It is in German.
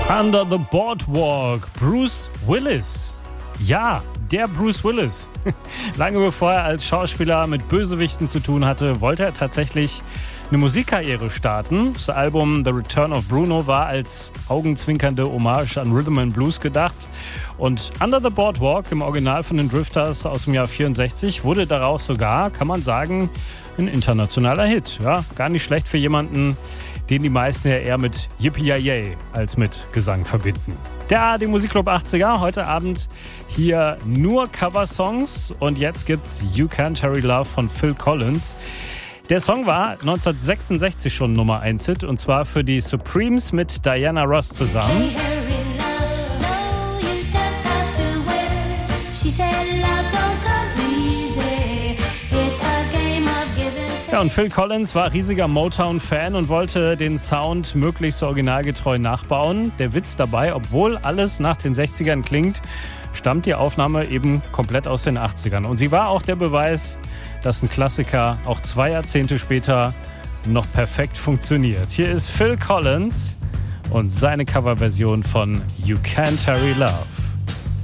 Under the Boardwalk, Bruce Willis. Ja, der Bruce Willis. Lange bevor er als Schauspieler mit Bösewichten zu tun hatte, wollte er tatsächlich eine Musikkarriere starten. Das Album The Return of Bruno war als augenzwinkernde Hommage an Rhythm and Blues gedacht. Und Under the Boardwalk, im Original von den Drifters aus dem Jahr 64, wurde daraus sogar, kann man sagen, ein internationaler Hit. Ja, gar nicht schlecht für jemanden, den die meisten ja eher mit Yippie-Yay als mit Gesang verbinden. Der ARD Musikclub 80er, heute Abend hier nur Coversongs und jetzt gibt's You Can't Hurry Love von Phil Collins. Der Song war 1966 schon Nummer 1 Hit und zwar für die Supremes mit Diana Ross zusammen. Ja, und Phil Collins war riesiger Motown-Fan und wollte den Sound möglichst originalgetreu nachbauen. Der Witz dabei, obwohl alles nach den 60ern klingt, stammt die Aufnahme eben komplett aus den 80ern. Und sie war auch der Beweis, dass ein Klassiker auch 2 Jahrzehnte später noch perfekt funktioniert. Hier ist Phil Collins und seine Coverversion von You Can't Hurry Love.